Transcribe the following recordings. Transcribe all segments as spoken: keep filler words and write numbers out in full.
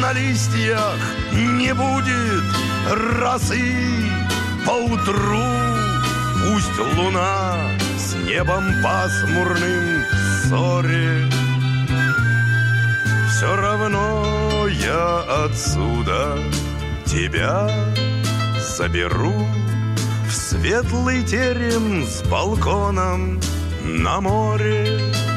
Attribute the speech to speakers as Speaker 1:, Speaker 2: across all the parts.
Speaker 1: на листьях не будет росы поутру. Пусть луна с небом пасмурным в ссоре, все равно я отсюда тебя заберу в светлый терем с балконом на море.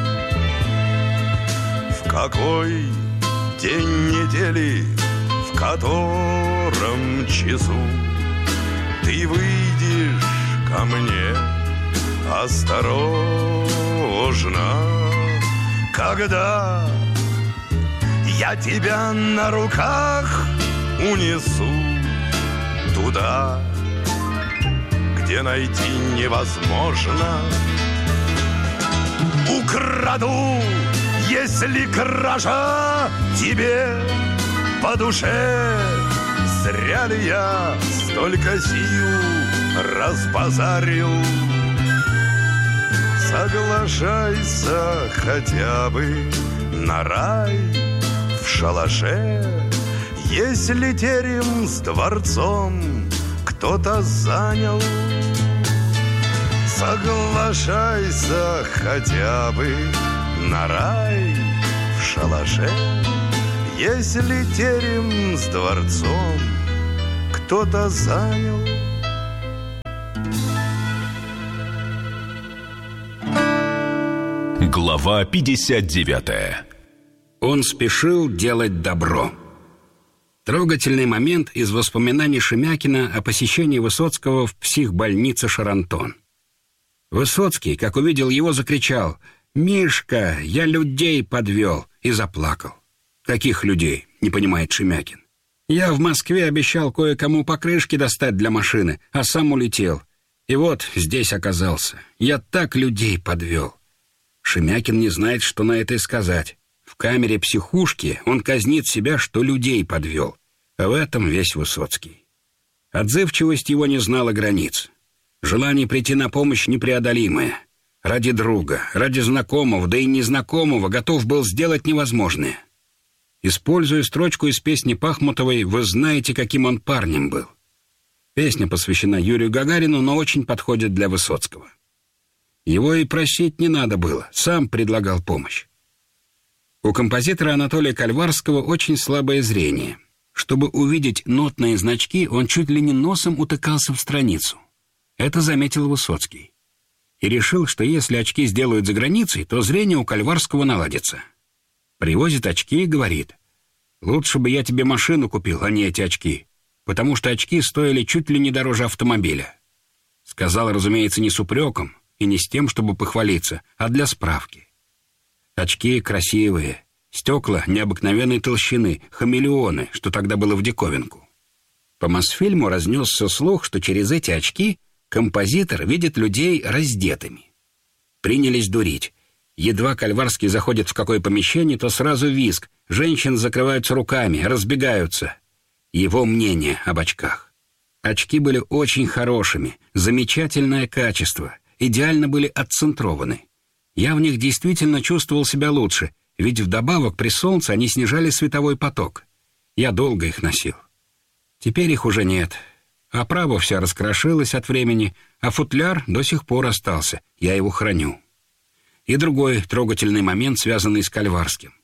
Speaker 1: В какой день недели, в котором часу ты выйдешь ко мне осторожно, когда я тебя на руках унесу туда, где найти невозможно. Украду, если кража тебе по душе. Зря ли я столько сил разбазарил? Соглашайся хотя бы на рай в шалаше, если терем с дворцом кто-то занял. Соглашайся хотя бы на рай в шалаше, если терем с дворцом кто-то занял.
Speaker 2: Глава пятьдесят девятая.
Speaker 3: Он спешил делать добро. Трогательный момент из воспоминаний Шемякина о посещении Высоцкого в психбольнице «Шарантон». Высоцкий, как увидел его, закричал: «Мишка, я людей подвел!» и заплакал. «Каких людей?» — не понимает Шемякин. «Я в Москве обещал кое-кому покрышки достать для машины, а сам улетел. И вот здесь оказался. Я так людей подвел». Шемякин не знает, что на это и сказать. В камере психушки он казнит себя, что людей подвел. А в этом весь Высоцкий. Отзывчивость его не знала границ. Желание прийти на помощь непреодолимое. Ради друга, ради знакомого, да и незнакомого готов был сделать невозможное. Используя строчку из песни Пахмутовой, вы знаете, каким он парнем был. Песня посвящена Юрию Гагарину, но очень подходит для Высоцкого. Его и просить не надо было, сам предлагал помощь. У композитора Анатолия Кальварского очень слабое зрение. Чтобы увидеть нотные значки, он чуть ли не носом утыкался в страницу. Это заметил Высоцкий. И решил, что если очки сделают за границей, то зрение у Кальварского наладится. Привозит очки и говорит: «Лучше бы я тебе машину купил, а не эти очки, потому что очки стоили чуть ли не дороже автомобиля». Сказал, разумеется, не с упреком и не с тем, чтобы похвалиться, а для справки. Очки красивые, стекла необыкновенной толщины, хамелеоны, что тогда было в диковинку. По Мосфильму разнесся слух, что через эти очки композитор видит людей раздетыми. Принялись дурить. Едва Кальварский заходит в какое помещение, то сразу визг. Женщины закрываются руками, разбегаются. Его мнение об очках. Очки были очень хорошими, замечательное качество, идеально были отцентрованы. Я в них действительно чувствовал себя лучше, ведь вдобавок при солнце они снижали световой поток. Я долго их носил. Теперь их уже нет. Оправа вся раскрошилась от времени, а футляр до сих пор остался, я его храню. И другой трогательный момент, связанный с Кальварским.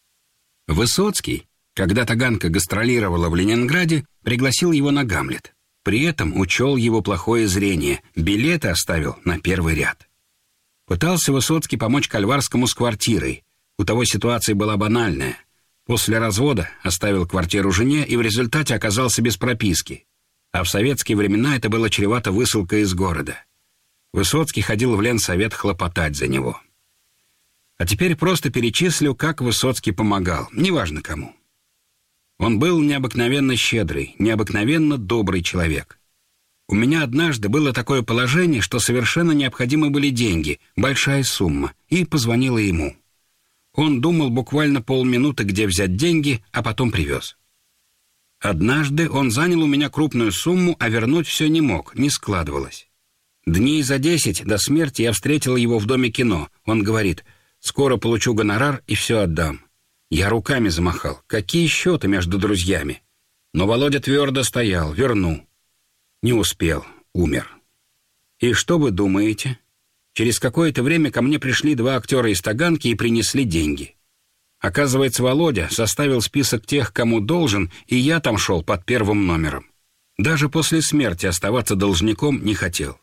Speaker 3: Высоцкий, когда Таганка гастролировала в Ленинграде, пригласил его на «Гамлет». При этом учел его плохое зрение, билеты оставил на первый ряд. Пытался Высоцкий помочь Кальварскому с квартирой. У того ситуация была банальная. После развода оставил квартиру жене и в результате оказался без прописки. А в советские времена это было чревато высылкой из города. Высоцкий ходил в Ленсовет хлопотать за него. А теперь просто перечислю, как Высоцкий помогал, неважно кому. Он был необыкновенно щедрый, необыкновенно добрый человек. У меня однажды было такое положение, что совершенно необходимы были деньги, большая сумма, и позвонила ему. Он думал буквально полминуты, где взять деньги, а потом привез. Однажды он занял у меня крупную сумму, а вернуть все не мог, не складывалось. Дней за десять до смерти я встретил его в Доме кино. Он говорит: «Скоро получу гонорар и все отдам». Я руками замахал. Какие счеты между друзьями? Но Володя твердо стоял. Верну. Не успел. Умер. И что вы думаете? Через какое-то время ко мне пришли два актера из Таганки и принесли деньги. Оказывается, Володя составил список тех, кому должен, и я там шел под первым номером. Даже после смерти оставаться должником не хотел.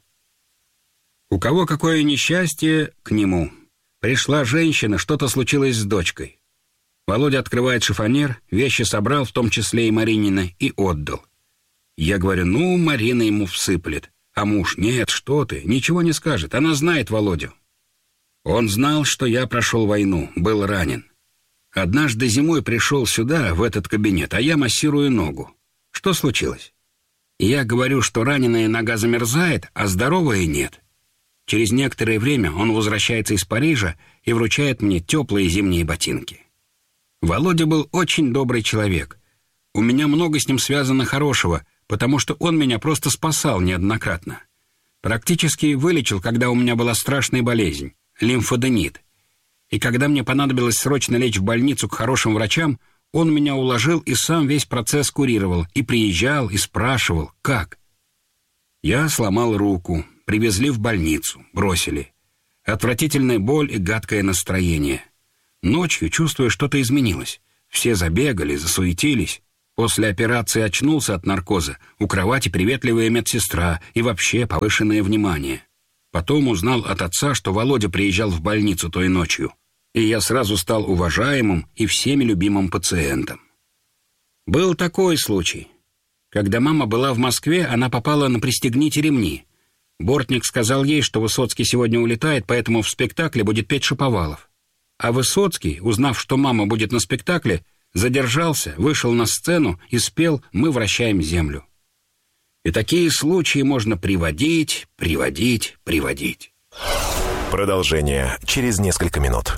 Speaker 3: У кого какое несчастье, к нему. Пришла женщина, что-то случилось с дочкой. Володя открывает шифонер, вещи собрал, в том числе и Маринины, и отдал. Я говорю, ну, Марина ему всыплет. А муж, нет, что ты, ничего не скажет, она знает Володю. Он знал, что я прошел войну, был ранен. Однажды зимой пришел сюда, в этот кабинет, а я массирую ногу. Что случилось? Я говорю, что раненая нога замерзает, а здоровая нет. Через некоторое время он возвращается из Парижа и вручает мне теплые зимние ботинки. Володя был очень добрый человек. У меня много с ним связано хорошего, потому что он меня просто спасал неоднократно. Практически вылечил, когда у меня была страшная болезнь – лимфоденит. И когда мне понадобилось срочно лечь в больницу к хорошим врачам, он меня уложил и сам весь процесс курировал, и приезжал, и спрашивал, как. Я сломал руку, привезли в больницу, бросили. Отвратительная боль и гадкое настроение. Ночью, чувствуя, что-то изменилось. Все забегали, засуетились. После операции очнулся от наркоза. У кровати приветливая медсестра и вообще повышенное внимание. Потом узнал от отца, что Володя приезжал в больницу той ночью. И я сразу стал уважаемым и всеми любимым пациентом. Был такой случай. Когда мама была в Москве, она попала на «Пристегните ремни». Бортник сказал ей, что Высоцкий сегодня улетает, поэтому в спектакле будет петь Шаповалов. А Высоцкий, узнав, что мама будет на спектакле, задержался, вышел на сцену и спел «Мы вращаем землю». И такие случаи можно приводить, приводить, приводить.
Speaker 2: Продолжение через несколько минут.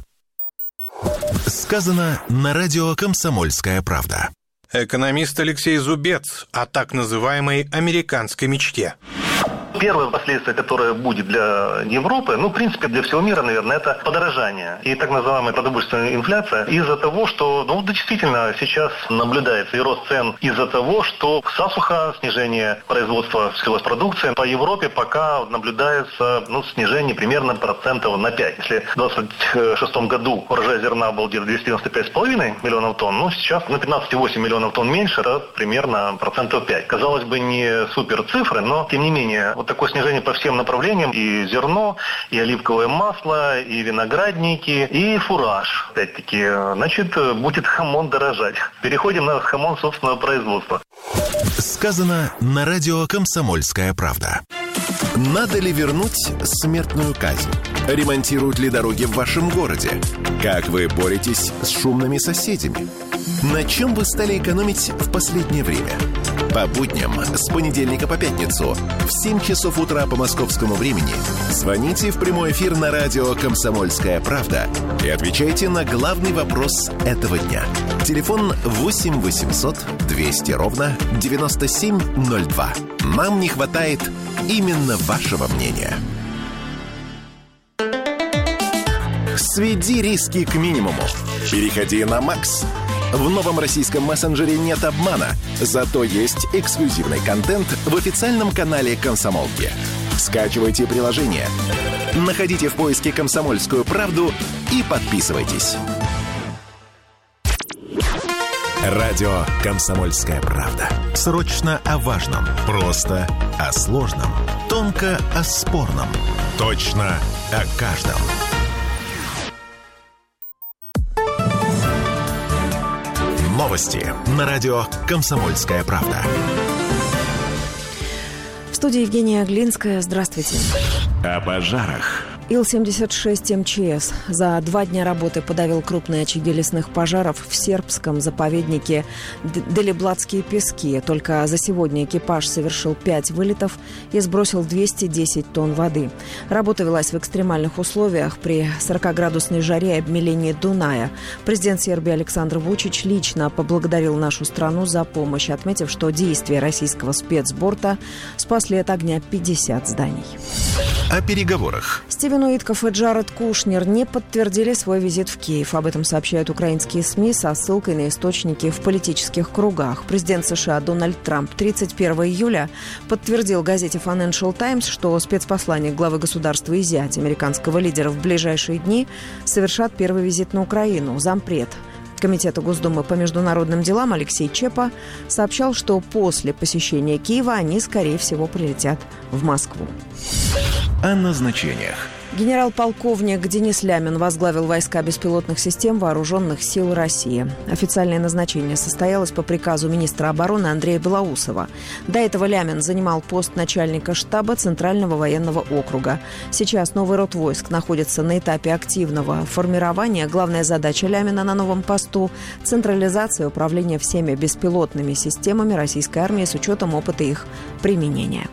Speaker 2: Сказано на радио «Комсомольская правда».
Speaker 4: Экономист Алексей Зубец о так называемой американской мечте.
Speaker 5: Первое последствие, которое будет для Европы, ну, в принципе, для всего мира, наверное, это подорожание и так называемая продовольственная инфляция из-за того, что, ну, действительно, сейчас наблюдается и рост цен из-за того, что засуха, снижение производства сельхозпродукции. По Европе пока наблюдается, ну, снижение примерно процентов на пять. Если в двадцать шестом году урожай зерна был где-то двести девяносто пять целых пять десятых миллионов тонн, ну, сейчас на пятнадцать целых восемь десятых миллионов тонн меньше, это примерно процентов пять. Казалось бы, не супер цифры, но, тем не менее, вот такое снижение по всем направлениям, и зерно, и оливковое масло, и виноградники, и фураж. Опять-таки, значит, будет хамон дорожать. Переходим на хамон собственного производства.
Speaker 2: Сказано на радио «Комсомольская правда». Надо ли вернуть смертную казнь? Ремонтируют ли дороги в вашем городе? Как вы боретесь с шумными соседями? На чем вы стали экономить в последнее время? По будням с понедельника по пятницу в семь часов утра по московскому времени звоните в прямой эфир на радио «Комсомольская правда» и отвечайте на главный вопрос этого дня. Телефон восемь восемьсот двести ровно девяносто семь ноль два. Нам не хватает именно вашего мнения. Сведи риски к минимуму. Переходи на Макс. В новом российском мессенджере нет обмана, зато есть эксклюзивный контент в официальном канале «Комсомолки». Скачивайте приложение, находите в поиске «Комсомольскую правду» и подписывайтесь. Радио «Комсомольская правда». Срочно о важном, просто о сложном, тонко о спорном, точно о каждом. Новости на радио «Комсомольская правда».
Speaker 6: В студии Евгения Глинская. Здравствуйте.
Speaker 2: О пожарах.
Speaker 6: Ил семьдесят шесть эм че эс за два дня работы подавил крупные очаги лесных пожаров в сербском заповеднике Делибладские пески. Только за сегодня экипаж совершил пять вылетов и сбросил двести десять тонн воды. Работа велась в экстремальных условиях при сорокаградусной жаре и обмелении Дуная. Президент Сербии Александр Вучич лично поблагодарил нашу страну за помощь, отметив, что действия российского спецборта спасли от огня пятьдесят зданий.
Speaker 2: О переговорах.
Speaker 6: Стивен Стефан Уитков и Джаред Кушнер не подтвердили свой визит в Киев. Об этом сообщают украинские СМИ со ссылкой на источники в политических кругах. Президент США Дональд Трамп тридцать первого июля подтвердил газете Financial Times, что спецпосланник главы государства и зять американского лидера в ближайшие дни совершат первый визит на Украину. Зампред Комитета Госдумы по международным делам Алексей Чепа сообщал, что после посещения Киева они, скорее всего, прилетят в Москву.
Speaker 2: О назначениях.
Speaker 6: Генерал-полковник Денис Лямин возглавил войска беспилотных систем Вооруженных сил России. Официальное назначение состоялось по приказу министра обороны Андрея Белоусова. До этого Лямин занимал пост начальника штаба Центрального военного округа. Сейчас новый род войск находится на этапе активного формирования. Главная задача Лямина на новом посту – централизация управления всеми беспилотными системами российской армии с учетом опыта их применения.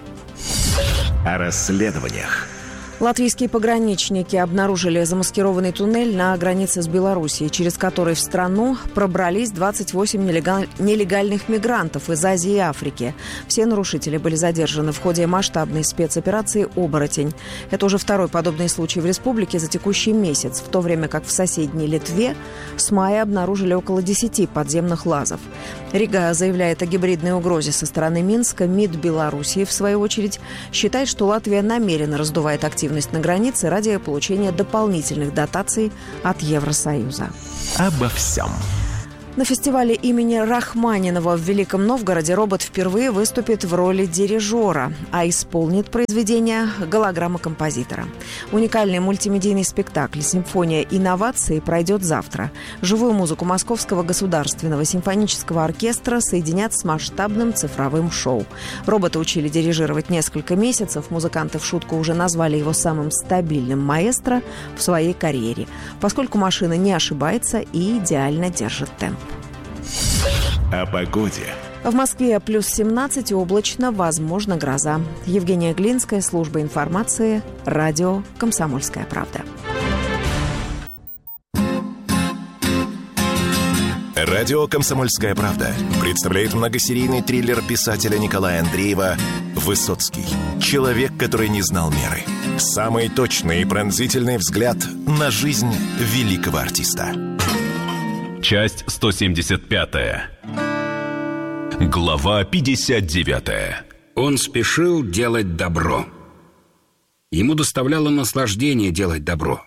Speaker 2: О расследованиях.
Speaker 6: Латвийские пограничники обнаружили замаскированный туннель на границе с Белоруссией, через который в страну пробрались двадцать восемь нелегальных мигрантов из Азии и Африки. Все нарушители были задержаны в ходе масштабной спецоперации «Оборотень». Это уже второй подобный случай в республике за текущий месяц, в то время как в соседней Литве с мая обнаружили около десяти подземных лазов. Рига заявляет о гибридной угрозе со стороны Минска. МИД Белоруссии, в свою очередь, считает, что Латвия намеренно раздувает активность на границе ради получения дополнительных дотаций от Евросоюза.
Speaker 2: Обо всем.
Speaker 6: На фестивале имени Рахманинова в Великом Новгороде робот впервые выступит в роли дирижера, а исполнит произведение голограмма композитора. Уникальный мультимедийный спектакль «Симфония инноваций» пройдет завтра. Живую музыку Московского государственного симфонического оркестра соединят с масштабным цифровым шоу. Робота учили дирижировать несколько месяцев. Музыканты в шутку уже назвали его самым стабильным маэстро в своей карьере, поскольку машина не ошибается и идеально держит темп.
Speaker 2: О погоде.
Speaker 6: В Москве плюс семнадцать, облачно, возможно, гроза. Евгения Глинская, служба информации, радио «Комсомольская правда».
Speaker 2: Радио «Комсомольская правда» представляет многосерийный триллер писателя Николая Андреева «Высоцкий. Человек, который не знал меры». Самый точный и пронзительный взгляд на жизнь великого артиста.
Speaker 7: Часть сто семьдесят пятая. Глава пятьдесят девятая.
Speaker 3: Он спешил делать добро. Ему доставляло наслаждение делать добро.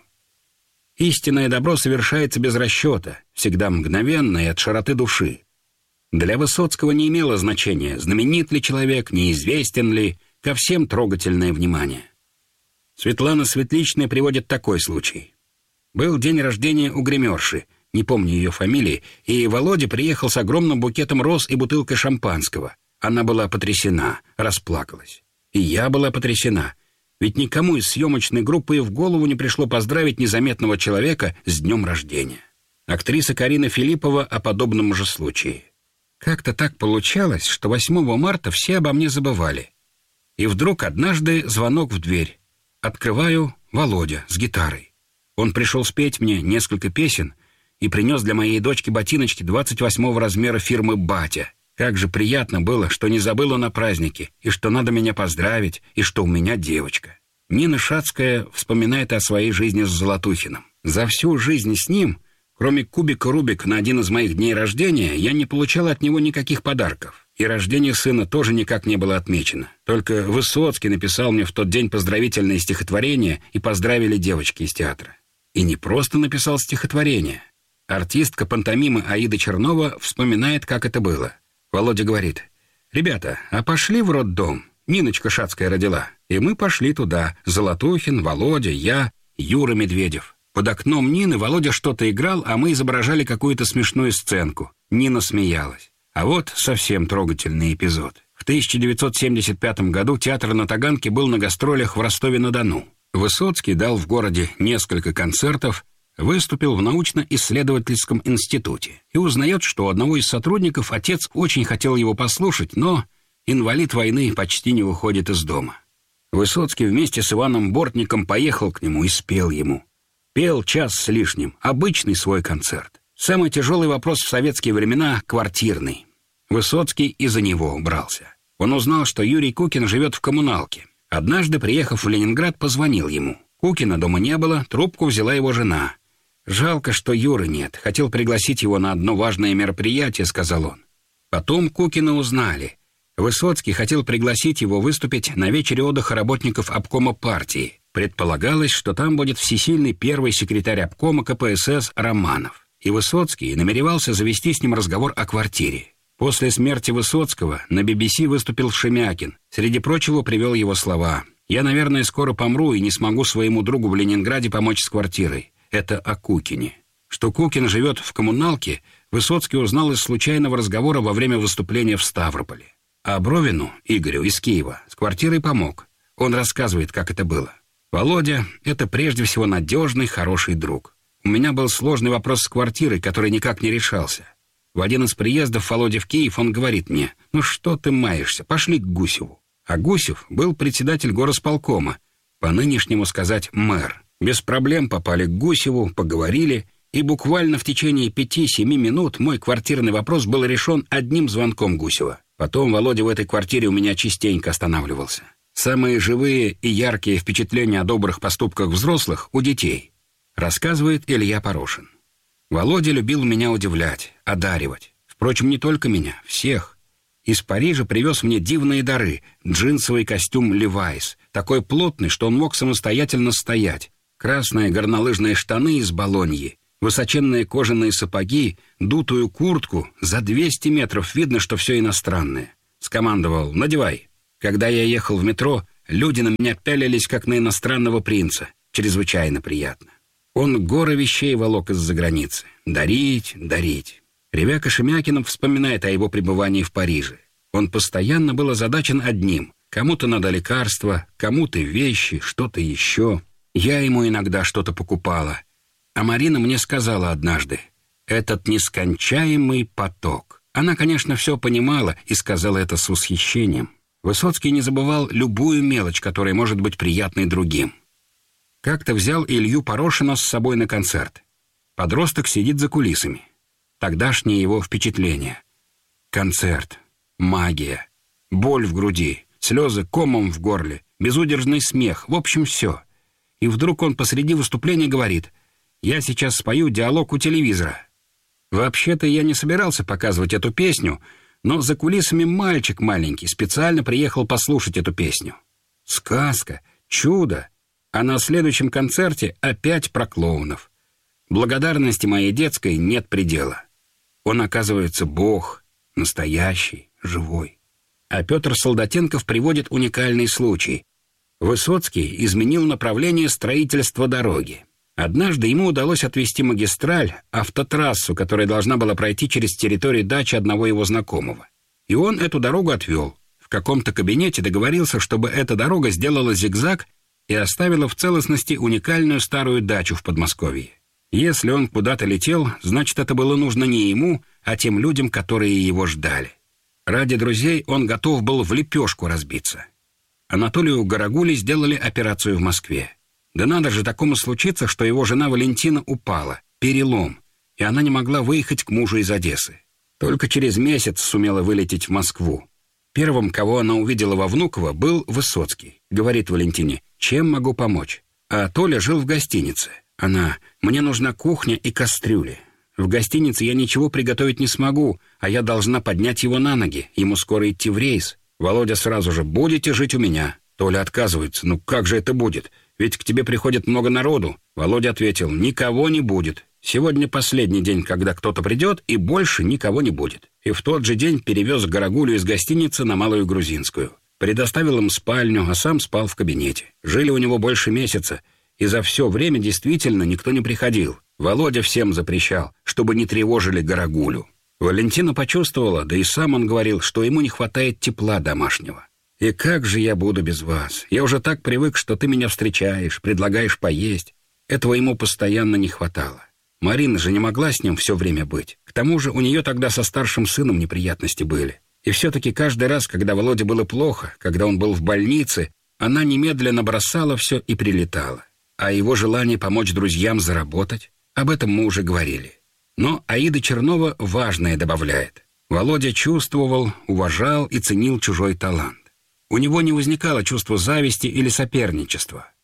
Speaker 3: Истинное добро совершается без расчета, всегда мгновенно и от широты души. Для Высоцкого не имело значения, знаменит ли человек, неизвестен ли, ко всем трогательное внимание. Светлана Светличная приводит такой случай. Был день рождения у гримерши, не помню ее фамилии, и Володя приехал с огромным букетом роз и бутылкой шампанского. Она была потрясена, расплакалась. И я была потрясена, ведь никому из съемочной группы и в голову не пришло поздравить незаметного человека с днем рождения. Актриса Карина Филиппова о подобном же случае. Как-то так получалось, что восьмого марта все обо мне забывали. И вдруг однажды звонок в дверь. Открываю — Володя с гитарой. Он пришел спеть мне несколько песен и принес для моей дочки ботиночки двадцать восьмого размера фирмы «Батя». Как же приятно было, что не забыл он о празднике, и что надо меня поздравить, и что у меня девочка. Нина Шацкая вспоминает о своей жизни с Золотухиным. За всю жизнь с ним, кроме кубика Рубика на один из моих дней рождения, я не получал от него никаких подарков. И рождение сына тоже никак не было отмечено. Только Высоцкий написал мне в тот день поздравительное стихотворение, и поздравили девочки из театра. И не просто написал стихотворение. Артистка пантомимы Аида Чернова вспоминает, как это было. Володя говорит: «Ребята, а пошли в роддом? Ниночка Шацкая родила». И мы пошли туда. Золотухин, Володя, я, Юра Медведев. Под окном Нины Володя что-то играл, а мы изображали какую-то смешную сценку. Нина смеялась. А вот совсем трогательный эпизод. В тысяча девятьсот семьдесят пятом году театр на Таганке был на гастролях в Ростове-на-Дону. Высоцкий дал в городе несколько концертов, выступил в научно-исследовательском институте и узнает, что у одного из сотрудников отец очень хотел его послушать, но инвалид войны почти не выходит из дома. Высоцкий вместе с Иваном Бортником поехал к нему и спел ему. Пел час с лишним, обычный свой концерт. Самый тяжелый вопрос в советские времена — квартирный. Высоцкий из-за него брался. Он узнал, что Юрий Кукин живет в коммуналке. Однажды, приехав в Ленинград, позвонил ему. Кукина дома не было, трубку взяла его жена. «Жалко, что Юры нет. Хотел пригласить его на одно важное мероприятие», — сказал он. Потом Кукина узнали. Высоцкий хотел пригласить его выступить на вечере отдыха работников обкома партии. Предполагалось, что там будет всесильный первый секретарь обкома ка пэ эс эс Романов. И Высоцкий намеревался завести с ним разговор о квартире. После смерти Высоцкого на би би си выступил Шемякин. Среди прочего привел его слова: «Я, наверное, скоро помру и не смогу своему другу в Ленинграде помочь с квартирой». Это о Кукине. Что Кукин живет в коммуналке, Высоцкий узнал из случайного разговора во время выступления в Ставрополе. А Бровину, Игорю из Киева, с квартирой помог. Он рассказывает, как это было. «Володя — это прежде всего надежный, хороший друг. У меня был сложный вопрос с квартирой, который никак не решался. В один из приездов Володя в Киев он говорит мне: «Ну что ты маешься, пошли к Гусеву». А Гусев был председатель горосполкома, по нынешнему сказать мэр. Без проблем попали к Гусеву, поговорили, и буквально в течение пяти-семи минут мой квартирный вопрос был решен одним звонком Гусева. Потом Володя в этой квартире у меня частенько останавливался. Самые живые и яркие впечатления о добрых поступках взрослых у детей», — рассказывает Илья Порошин. «Володя любил меня удивлять, одаривать. Впрочем, не только меня, всех. Из Парижа привез мне дивные дары: джинсовый костюм «Левайс», такой плотный, что он мог самостоятельно стоять, красные горнолыжные штаны из Болоньи, высоченные кожаные сапоги, дутую куртку. За двести метров видно, что все иностранное. Скомандовал: «Надевай». Когда я ехал в метро, люди на меня пялились, как на иностранного принца. Чрезвычайно приятно. Он горы вещей волок из-за границы. Дарить, дарить. Ревяка Шемякинов вспоминает о его пребывании в Париже. Он постоянно был озадачен одним: кому-то надо лекарства, кому-то вещи, что-то еще. Я ему иногда что-то покупала. А Марина мне сказала однажды: «Этот нескончаемый поток». Она, конечно, все понимала и сказала это с восхищением. Высоцкий не забывал любую мелочь, которая может быть приятной другим. Как-то взял Илью Порошина с собой на концерт. Подросток сидит за кулисами. Тогдашнее его впечатление. Концерт. Магия. Боль в груди. Слезы комом в горле. Безудержный смех. В общем, все. И вдруг он посреди выступления говорит: «Я сейчас спою диалог у телевизора». Вообще-то я не собирался показывать эту песню, но за кулисами мальчик маленький специально приехал послушать эту песню. Сказка, чудо. А на следующем концерте опять про клоунов. Благодарности моей детской нет предела. Он, оказывается, Бог, настоящий, живой. А Петр Солдатенков приводит уникальный случай. Высоцкий изменил направление строительства дороги. Однажды ему удалось отвести магистраль, автотрассу, которая должна была пройти через территорию дачи одного его знакомого. И он эту дорогу отвел. В каком-то кабинете договорился, чтобы эта дорога сделала зигзаг и оставила в целостности уникальную старую дачу в Подмосковье. Если он куда-то летел, значит, это было нужно не ему, а тем людям, которые его ждали. Ради друзей он готов был в лепешку разбиться. Анатолию Гарагуле сделали операцию в Москве. Да надо же такому случиться, что его жена Валентина упала, перелом, и она не могла выехать к мужу из Одессы. Только через месяц сумела вылететь в Москву. Первым, кого она увидела во Внуково, был Высоцкий. Говорит Валентине: «Чем могу помочь?» А Толя жил в гостинице. Она: «Мне нужна кухня и кастрюли. В гостинице я ничего приготовить не смогу, а я должна поднять его на ноги, ему скоро идти в рейс». Володя сразу же: «Будете жить у меня». Толя отказывается: «Ну как же это будет? Ведь к тебе приходит много народу». Володя ответил: «Никого не будет. Сегодня последний день, когда кто-то придет, и больше никого не будет». И в тот же день перевез Гарагулю из гостиницы на Малую Грузинскую. Предоставил им спальню, а сам спал в кабинете. Жили у него больше месяца, и за все время действительно никто не приходил. Володя всем запрещал, чтобы не тревожили Гарагулю. Валентина почувствовала, да и сам он говорил, что ему не хватает тепла домашнего. «И как же я буду без вас? Я уже так привык, что ты меня встречаешь, предлагаешь поесть». Этого ему постоянно не хватало. Марина же не могла с ним все время быть. К тому же у нее тогда со старшим сыном неприятности были. И все-таки каждый раз, когда Володе было плохо, когда он был в больнице, она немедленно бросала все и прилетала. А его желание помочь друзьям заработать, об этом мы уже говорили. Но Аида Чернова важное добавляет. Володя чувствовал, уважал и ценил чужой талант. У него не возникало чувства зависти или соперничества.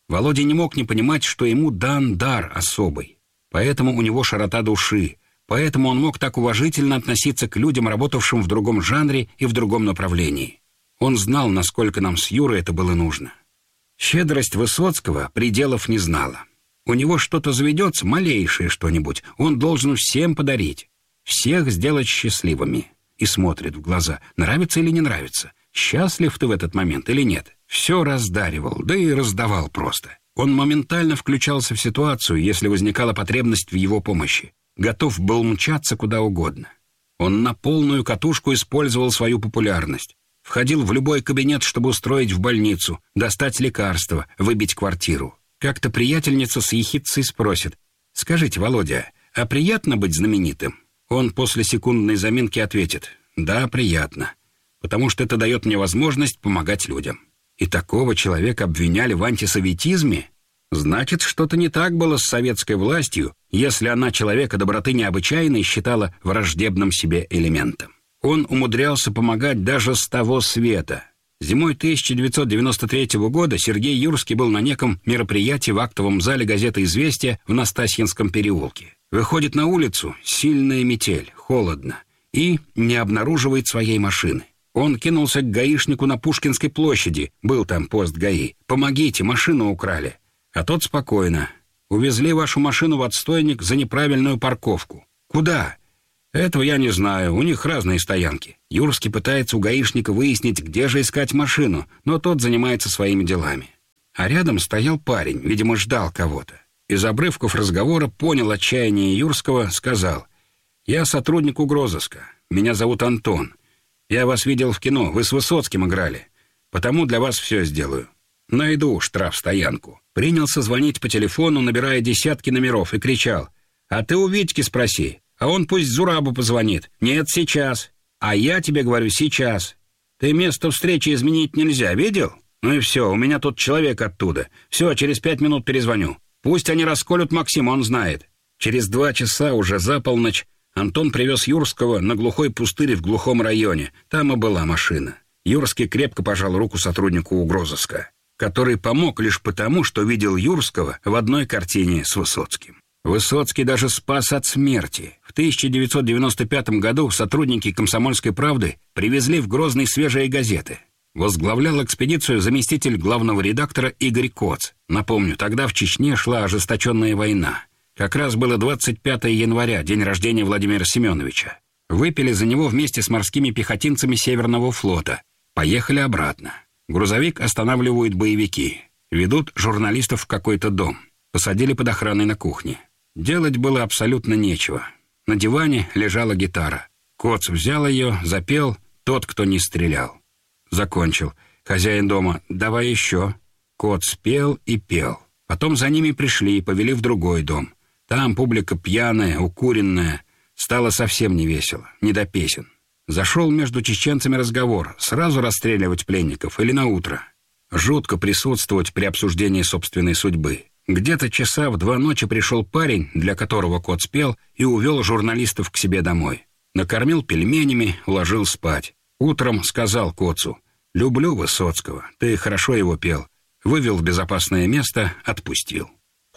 Speaker 3: Володя не мог не понимать, что ему дан дар особый. Поэтому у него широта души, поэтому он мог так уважительно относиться к людям, работавшим в другом жанре и в другом направлении. Он знал, насколько нам с Юрой это было нужно. Щедрость Высоцкого пределов не знала. У него что-то заведется, малейшее что-нибудь, он должен всем подарить, всех сделать счастливыми. И смотрит в глаза, нравится или не нравится, счастлив ты в этот момент или нет. Все раздаривал, да и раздавал просто. Он моментально включался в ситуацию, если возникала потребность в его помощи. Готов был мчаться куда угодно. Он на полную катушку использовал свою популярность. Входил в любой кабинет, чтобы устроить в больницу, достать лекарства, выбить квартиру. Как-то приятельница с ехидцей спросит: «Скажите, Володя, а приятно быть знаменитым?» Он после секундной заминки ответит: «Да, приятно, потому что это дает мне возможность помогать людям». И такого человека обвиняли в антисоветизме? Значит, что-то не так было с советской властью, если она человека доброты необычайной считала враждебным себе элементом. Он умудрялся помогать даже с того света. Зимой тысяча девятьсот девяносто третьего года Сергей Юрский был на неком мероприятии в актовом зале газеты «Известия» в Настасьинском переулке. Выходит на улицу, сильная метель, холодно, и не обнаруживает своей машины. Он кинулся к гаишнику на Пушкинской площади, был там пост ГАИ. «Помогите, машину украли». А тот спокойно: «Увезли вашу машину в отстойник за неправильную парковку». «Куда?» «Этого я не знаю, у них разные стоянки». Юрский пытается у гаишника выяснить, где же искать машину, но тот занимается своими делами. А рядом стоял парень, видимо, ждал кого-то. Из обрывков разговора понял отчаяние Юрского, сказал: «Я сотрудник угрозыска, меня зовут Антон. Я вас видел в кино, вы с Высоцким играли, потому для вас все сделаю. Найду штрафстоянку». Принялся звонить по телефону, набирая десятки номеров, и кричал: «А ты у Витьки спроси, а он пусть Зурабу позвонит». «Нет, сейчас». «А я тебе говорю, сейчас. Ты место встречи изменить нельзя, видел? Ну и все, у меня тут человек оттуда. Все, через пять минут перезвоню. Пусть они расколют Максима, он знает». Через два часа, уже за полночь, Антон привез Юрского на глухой пустырь в глухом районе. Там и была машина. Юрский крепко пожал руку сотруднику угрозыска, который помог лишь потому, что видел Юрского в одной картине с Высоцким. Высоцкий даже спас от смерти. В тысяча девятьсот девяносто пятом году сотрудники «Комсомольской правды» привезли в Грозный свежие газеты. Возглавлял экспедицию заместитель главного редактора Игорь Коц. Напомню, тогда в Чечне шла ожесточенная война. Как раз было двадцать пятого января, день рождения Владимира Семеновича. Выпили за него вместе с морскими пехотинцами Северного флота. Поехали обратно. Грузовик останавливают боевики. Ведут журналистов в какой-то дом. Посадили под охраной на кухне. Делать было абсолютно нечего. На диване лежала гитара. Коц взял ее, запел «Тот, кто не стрелял». Закончил. Хозяин дома: «Давай еще». Коц пел и пел. Потом за ними пришли и повели в другой дом. Там публика пьяная, укуренная. Стало совсем не весело, не до песен. Зашел между чеченцами разговор: сразу расстреливать пленников или на утро. Жутко присутствовать при обсуждении собственной судьбы. Где-то часа в два ночи пришел парень, для которого Коц пел, и увел журналистов к себе домой. Накормил пельменями, уложил спать. Утром сказал Коцу: «Люблю Высоцкого, ты хорошо его пел». Вывел в безопасное место, отпустил.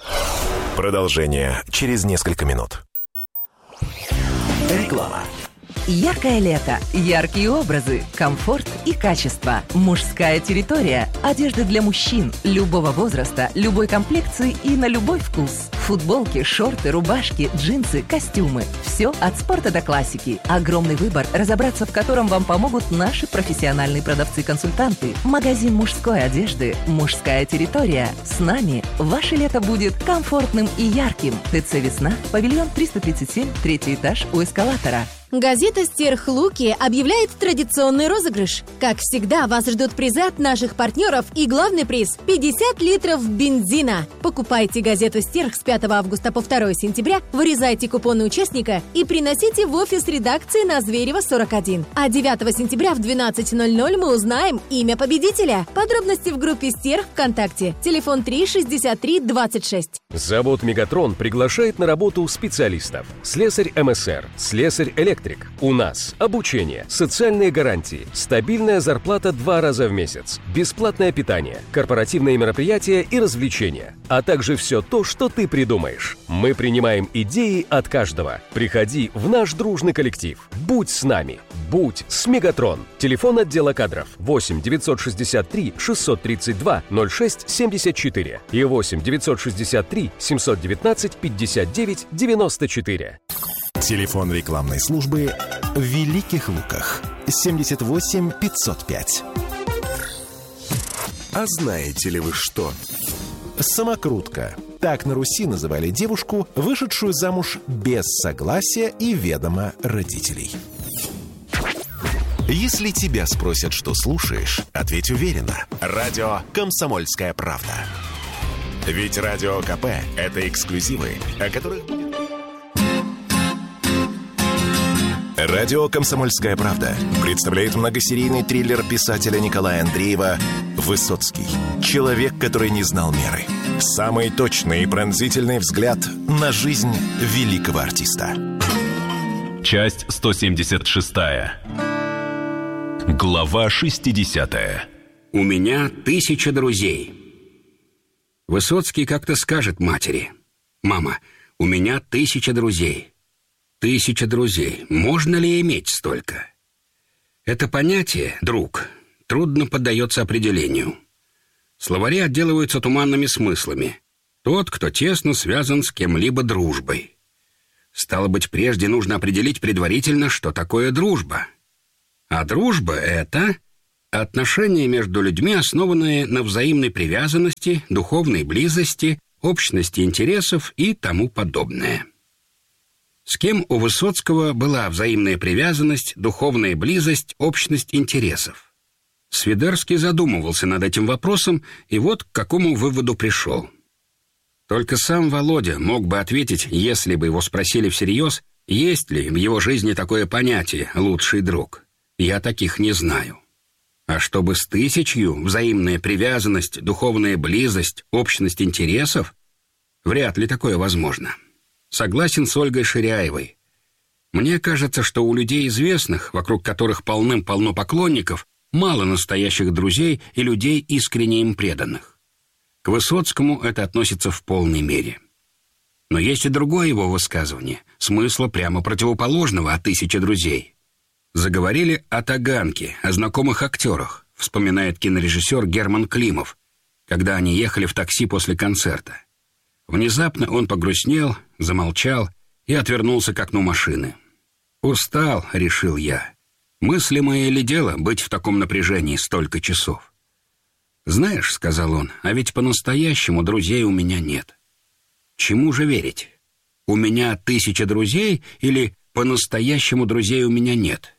Speaker 2: Продолжение через несколько минут.
Speaker 8: Реклама. Яркое лето, яркие образы, комфорт и качество. Мужская территория. Одежда для мужчин любого возраста, любой комплекции и на любой вкус. Футболки, шорты, рубашки, джинсы, костюмы. Все от спорта до классики. Огромный выбор, разобраться в котором вам помогут наши профессиональные продавцы-консультанты. Магазин мужской одежды «Мужская территория». С нами ваше лето будет комфортным и ярким. ТЦ «Весна», павильон триста тридцать семь, третий этаж у эскалатора.
Speaker 9: Газета «Стерхлуки» объявляет традиционный розыгрыш. Как всегда, вас ждут призы от наших партнеров и главный приз – пятьдесят литров бензина. Покупайте газету «Стерх» с пятого августа по второе сентября, вырезайте купоны участника и приносите в офис редакции на Зверева, сорок один. А девятого сентября в двенадцать ноль ноль мы узнаем имя победителя. Подробности в группе «Стерх» ВКонтакте. Телефон три шестьдесят три двадцать шесть.
Speaker 10: Завод «Мегатрон» приглашает на работу специалистов. Слесарь МСР, слесарь электрик, Электрик. У нас обучение, социальные гарантии, стабильная зарплата два раза в месяц, бесплатное питание, корпоративные мероприятия и развлечения, а также все то, что ты придумаешь. Мы принимаем идеи от каждого. Приходи в наш дружный коллектив. Будь с нами. Будь с Мегатрон. Телефон отдела кадров восемь девятьсот шестьдесят три шестьсот тридцать два ноль шесть семьдесят четыре и восемь девятьсот шестьдесят три семьсот девятнадцать пятьдесят девять девяносто четыре.
Speaker 2: Телефон рекламной службы в Великих Луках семьдесят восемь пятьсот пять. А знаете ли вы что? Самокрутка. Так на Руси называли девушку, вышедшую замуж без согласия и ведома родителей. Если тебя спросят, что слушаешь, ответь уверенно. Радио «Комсомольская правда». Ведь Радио КП – это эксклюзивы, о которых... Радио «Комсомольская правда» представляет многосерийный триллер писателя Николая Андреева «Высоцкий. Человек, который не знал меры». Самый точный и пронзительный взгляд на жизнь великого артиста.
Speaker 7: Часть сто семьдесят шестая. Глава шестидесятая.
Speaker 3: «У меня тысяча друзей». Высоцкий как-то скажет матери: «Мама, у меня тысяча друзей». Тысяча друзей. Можно ли иметь столько? Это понятие «друг» трудно поддается определению. Словари отделываются туманными смыслами. Тот, кто тесно связан с кем-либо дружбой. Стало быть, прежде нужно определить предварительно, что такое дружба. А дружба — это отношения между людьми, основанные на взаимной привязанности, духовной близости, общности интересов и тому подобное. С кем у Высоцкого была взаимная привязанность, духовная близость, общность интересов? Свидерский задумывался над этим вопросом, и вот к какому выводу пришел. Только сам Володя мог бы ответить, если бы его спросили всерьез, есть ли в его жизни такое понятие «лучший друг». Я таких не знаю. А чтобы с тысячью взаимная привязанность, духовная близость, общность интересов, вряд ли такое возможно. Согласен с Ольгой Ширяевой. Мне кажется, что у людей известных, вокруг которых полным-полно поклонников, мало настоящих друзей и людей, искренне им преданных. К Высоцкому это относится в полной мере. Но есть и другое его высказывание, смысла прямо противоположного о тысяче друзей. Заговорили о Таганке, о знакомых актерах, вспоминает кинорежиссер Герман Климов, когда они ехали в такси после концерта. Внезапно он погрустнел, замолчал и отвернулся к окну машины. «Устал», — решил я. «Мыслимое ли дело быть в таком напряжении столько часов?» «Знаешь», — сказал он, — «а ведь по-настоящему друзей у меня нет». Чему же верить? У меня тысяча друзей или по-настоящему друзей у меня нет?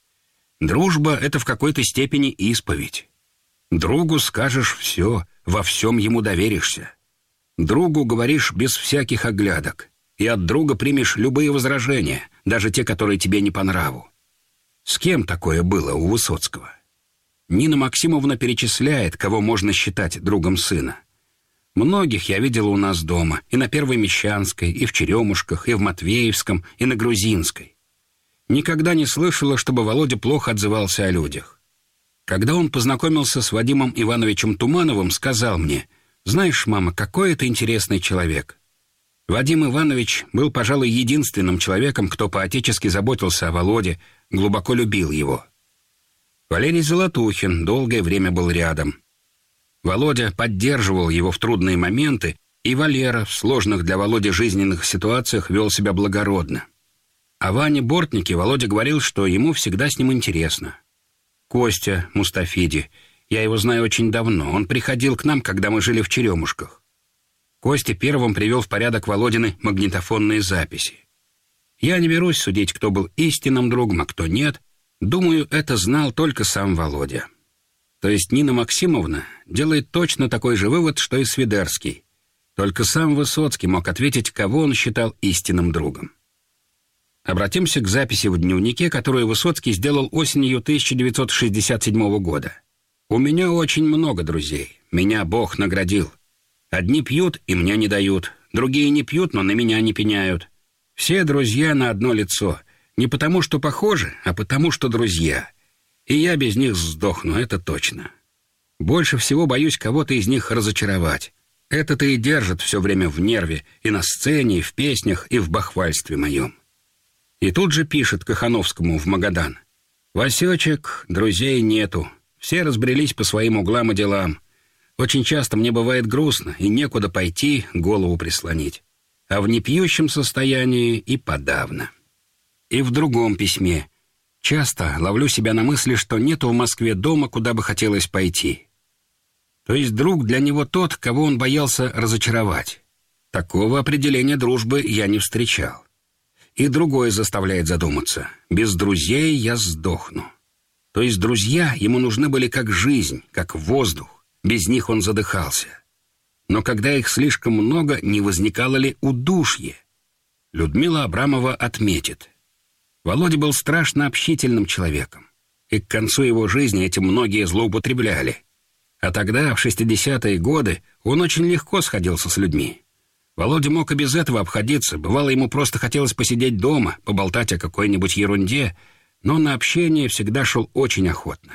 Speaker 3: Дружба — это в какой-то степени исповедь. Другу скажешь все, во всем ему доверишься. Другу говоришь без всяких оглядок, и от друга примешь любые возражения, даже те, которые тебе не по нраву. С кем такое было у Высоцкого? Нина Максимовна перечисляет, кого можно считать другом сына. Многих я видела у нас дома, и на Первой Мещанской, и в Черемушках, и в Матвеевском, и на Грузинской. Никогда не слышала, чтобы Володя плохо отзывался о людях. Когда он познакомился с Вадимом Ивановичем Тумановым, сказал мне: «Знаешь, мама, какой это интересный человек». Вадим Иванович был, пожалуй, единственным человеком, кто по-отечески заботился о Володе, глубоко любил его. Валерий Золотухин долгое время был рядом. Володя поддерживал его в трудные моменты, и Валера в сложных для Володи жизненных ситуациях вел себя благородно. О Ване Бортнике Володя говорил, что ему всегда с ним интересно. Костя Мустафиди. Я его знаю очень давно. Он приходил к нам, когда мы жили в Черемушках. Костя первым привел в порядок Володины магнитофонные записи. Я не берусь судить, кто был истинным другом, а кто нет. Думаю, это знал только сам Володя. То есть Нина Максимовна делает точно такой же вывод, что и Свидерский. Только сам Высоцкий мог ответить, кого он считал истинным другом. Обратимся к записи в дневнике, которую Высоцкий сделал осенью тысяча девятьсот шестьдесят седьмого года. «У меня очень много друзей. Меня Бог наградил. Одни пьют и мне не дают, другие не пьют, но на меня не пеняют. Все друзья на одно лицо. Не потому, что похожи, а потому, что друзья. И я без них сдохну, это точно. Больше всего боюсь кого-то из них разочаровать. Это-то и держит все время в нерве и на сцене, и в песнях, и в бахвальстве моем. И тут же пишет Кахановскому в Магадан: «Васечек, друзей нету. Все разбрелись по своим углам и делам. Очень часто мне бывает грустно, и некуда пойти, голову прислонить. А в непьющем состоянии и подавно». И в другом письме: «Часто ловлю себя на мысли, что нету в Москве дома, куда бы хотелось пойти». То есть друг для него тот, кого он боялся разочаровать. Такого определения дружбы я не встречал. И другое заставляет задуматься: без друзей я сдохну. То есть друзья ему нужны были как жизнь, как воздух. Без них он задыхался. Но когда их слишком много, не возникало ли удушье? Людмила Абрамова отметит: Володя был страшно общительным человеком, и к концу его жизни этим многие злоупотребляли. А тогда, в шестидесятые годы, он очень легко сходился с людьми. Володя мог и без этого обходиться, бывало, ему просто хотелось посидеть дома, поболтать о какой-нибудь ерунде, но на общение всегда шел очень охотно.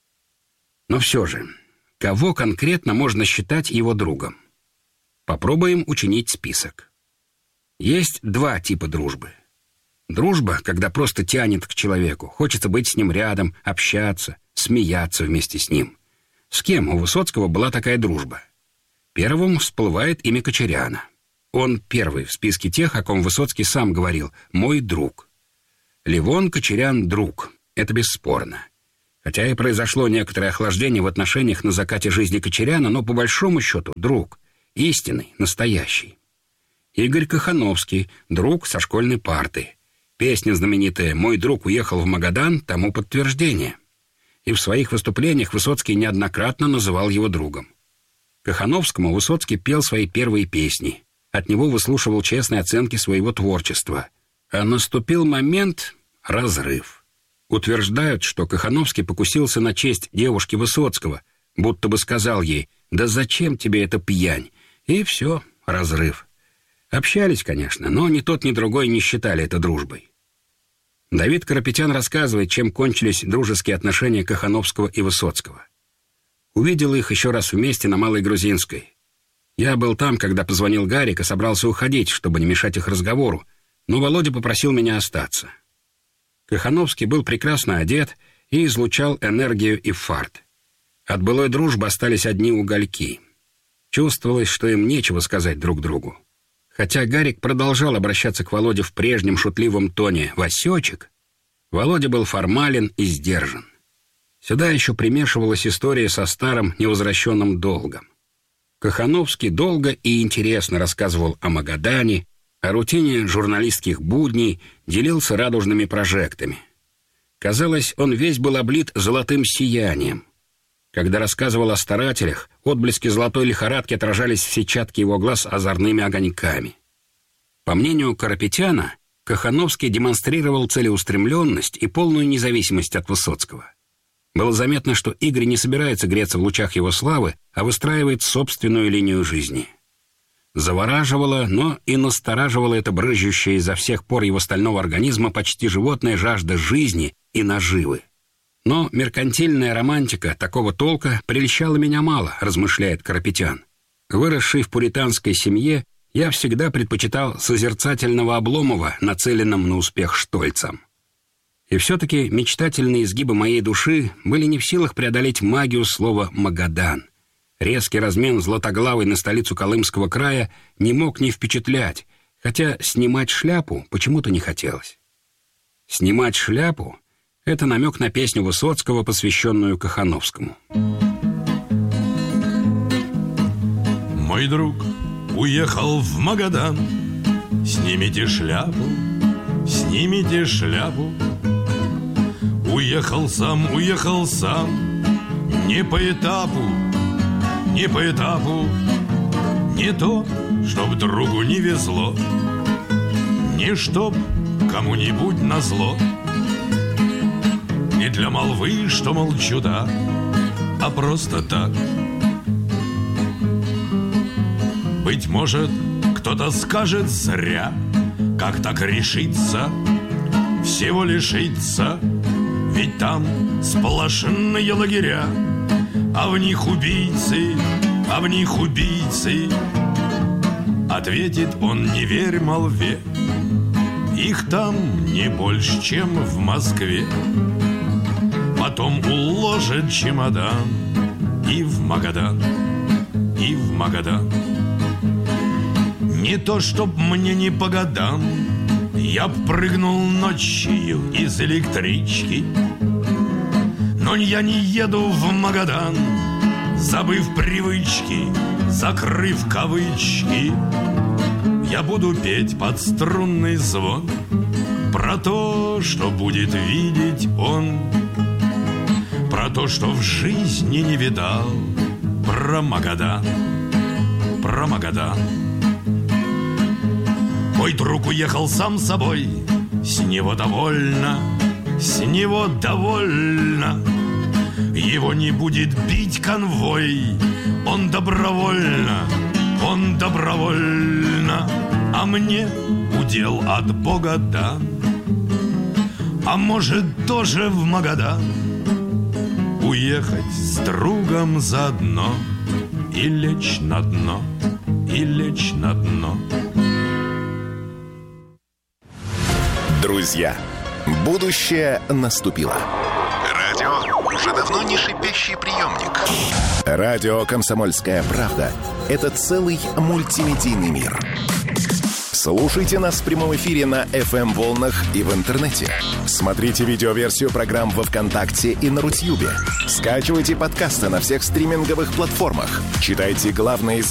Speaker 3: Но все же, кого конкретно можно считать его другом? Попробуем учинить список. Есть два типа дружбы. Дружба, когда просто тянет к человеку, хочется быть с ним рядом, общаться, смеяться вместе с ним. С кем у Высоцкого была такая дружба? Первым всплывает имя Кочеряна. Он первый в списке тех, о ком Высоцкий сам говорил: «Мой друг». Левон Кочерян — друг, это бесспорно. Хотя и произошло некоторое охлаждение в отношениях на закате жизни Кочеряна, но по большому счету друг, истинный, настоящий. Игорь Кахановский — друг со школьной парты. Песня знаменитая «Мой друг уехал в Магадан» тому подтверждение. И в своих выступлениях Высоцкий неоднократно называл его другом. Кахановскому Высоцкий пел свои первые песни. От него выслушивал честные оценки своего творчества. А наступил момент — разрыв. Утверждают, что Кахановский покусился на честь девушки Высоцкого, будто бы сказал ей: «Да зачем тебе эта пьянь?» И все, разрыв. Общались, конечно, но ни тот, ни другой не считали это дружбой. Давид Карапетян рассказывает, чем кончились дружеские отношения Кахановского и Высоцкого. Увидел их еще раз вместе на Малой Грузинской. Я был там, когда позвонил Гарик и собрался уходить, чтобы не мешать их разговору, но Володя попросил меня остаться. Кахановский был прекрасно одет и излучал энергию и фарт. От былой дружбы остались одни угольки. Чувствовалось, что им нечего сказать друг другу. Хотя Гарик продолжал обращаться к Володе в прежнем шутливом тоне «Васечек», Володя был формален и сдержан. Сюда еще примешивалась история со старым невозвращенным долгом. Кахановский долго и интересно рассказывал о Магадане, о рутине журналистских будней, делился радужными прожектами. Казалось, он весь был облит золотым сиянием. Когда рассказывал о старателях, отблески золотой лихорадки отражались в сетчатке его глаз озорными огоньками. По мнению Карапетяна, Кахановский демонстрировал целеустремленность и полную независимость от Высоцкого. Было заметно, что Игорь не собирается греться в лучах его славы, а выстраивает собственную линию жизни. Завораживало, но и настораживало это брызжущее изо всех пор его стального организма почти животная жажда жизни и наживы. Но меркантильная романтика такого толка прельщала меня мало, размышляет Карапетян. Выросший в пуританской семье, я всегда предпочитал созерцательного Обломова, нацеленным на успех Штольцам. И все-таки мечтательные изгибы моей души были не в силах преодолеть магию слова «Магадан». Резкий размен Златоглавой на столицу Колымского края не мог не впечатлять, хотя снимать шляпу почему-то не хотелось. Снимать шляпу — это намек на песню Высоцкого, посвященную Кахановскому.
Speaker 11: Мой друг уехал в Магадан. Снимите шляпу, снимите шляпу. Уехал сам, уехал сам. Не по этапу, не по этапу. Не то, чтоб другу не везло, не чтоб кому-нибудь назло. Не для молвы, что молчу, да, а просто так. Быть может, кто-то скажет зря, как так решиться. всего лишиться, ведь там сплошные лагеря, а в них убийцы, а в них убийцы. Ответит он, не верь молве, их там не больше, чем в Москве. Потом уложит чемодан и в Магадан, и в Магадан. Не то, чтоб мне не по годам, я б прыгнул ночью из электрички, но я не еду в Магадан, забыв привычки, закрыв кавычки. Я буду петь под струнный звон про то, что будет видеть он, про то, что в жизни не видал, про Магадан, про Магадан. Мой друг уехал сам собой, с него довольно, с него довольно. Его не будет бить конвой, он добровольно, он добровольно. А мне удел от Бога дан, а может тоже в Магадан уехать с другом заодно и лечь на дно, и лечь на дно.
Speaker 2: Друзья, будущее наступило. Радио уже давно не шипящий приемник. Радио «Комсомольская правда» — это целый мультимедийный мир. Слушайте нас в прямом эфире на эф эм-волнах и в интернете. Смотрите видеоверсию программ во ВКонтакте и на Рутьюбе. Скачивайте подкасты на всех стриминговых платформах. Читайте главные